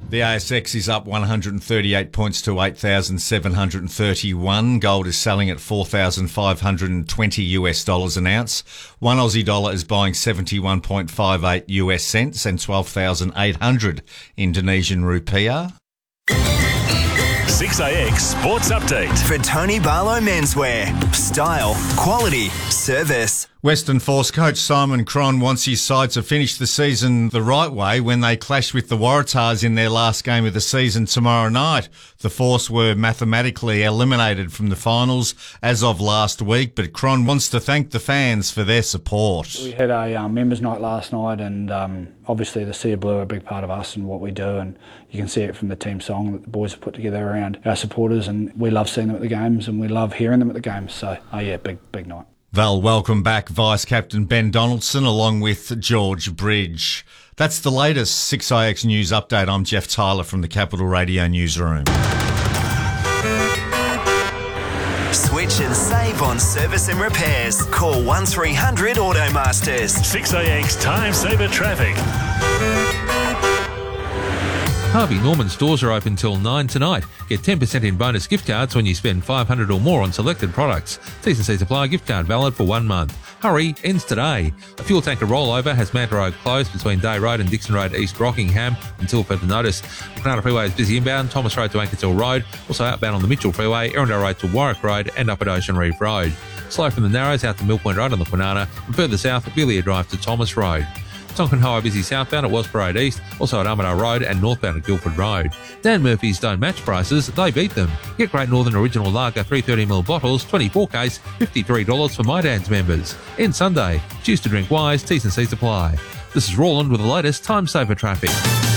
The ASX is up 138 points to 8,731. Gold is selling at $4,520 an ounce. One Aussie dollar is buying 71.58 US cents and 12,800 Indonesian rupiah. 6AX Sports Update. For Tony Barlow Menswear. Style, quality, service. Western Force coach Simon Cron wants his side to finish the season the right way when they clash with the Waratahs in their last game of the season tomorrow night. The Force were mathematically eliminated from the finals as of last week, but Cron wants to thank the fans for their support. We had a members' night last night, and obviously the Sea of Blue are a big part of us and what we do, and you can see it from the team song that the boys have put together around our supporters, and we love seeing them at the games and we love hearing them at the games. So, big night. They'll welcome back Vice-Captain Ben Donaldson along with George Bridge. That's the latest 6IX News Update. I'm Jeff Tyler from the Capital Radio Newsroom. Switch and save on service and repairs. Call 1300 Automasters. 6AX Time Saver Traffic. Harvey Norman stores are open till 9 tonight. Get 10% in bonus gift cards when you spend $500 or more on selected products. T&C Supply gift card valid for 1 month. Hurry, ends today. A fuel tanker rollover has Manta Road closed between Day Road and Dixon Road East Rockingham until further notice. The Canada Freeway is busy inbound, Thomas Road to Ankershill Road, also outbound on the Mitchell Freeway, Erindale Road to Warwick Road and up at Ocean Reef Road. Slow from the Narrows out to Mill Point Road on the Kwinana and further south at Billiard Drive to Thomas Road. Tonkinhoa busy southbound at Wellsborough Road East, also at Armadale Road and northbound at Guildford Road. Dan Murphy's don't match prices, they beat them. Get Great Northern Original Lager 330ml bottles, 24 case, $53 for My Dan's members. End Sunday. Choose to drink wise, T&C Supply. This is Roland with the latest Time Saver Traffic.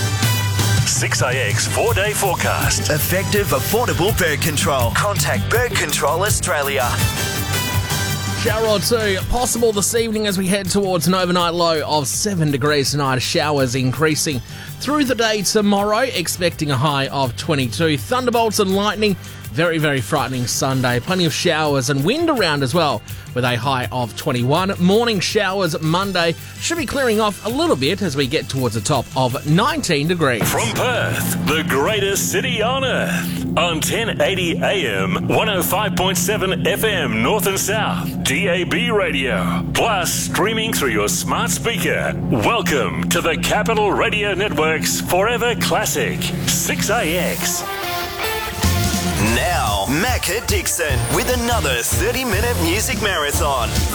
6AX 4-day forecast. Effective, affordable bird control. Contact Bird Control Australia. Shower or two possible this evening as we head towards an overnight low of 7 degrees tonight. Showers increasing through the day tomorrow, expecting a high of 22. Thunderbolts and lightning, very, very frightening Sunday. Plenty of showers and wind around as well, with a high of 21. Morning showers Monday should be clearing off a little bit as we get towards the top of 19 degrees. From Perth, the greatest city on earth, on 1080 AM, 105.7 FM North and South, DAB radio, plus streaming through your smart speaker. Welcome to the Capital Radio Network's Forever Classic, 6AX. Now, Macca Dixon with another 30-minute music marathon.